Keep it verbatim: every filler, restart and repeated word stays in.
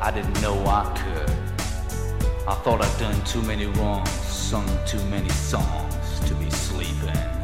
I didn't know I could. I thought I'd done too many wrongs, sung too many songs to be sleeping.